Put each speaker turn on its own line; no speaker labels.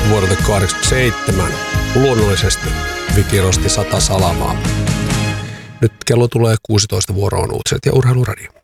vuodelta 1987. Luonnollisesti Viki Rosti 100 salamaa. Nyt kello tulee 16 vuoroon uutiset ja urheiluradio.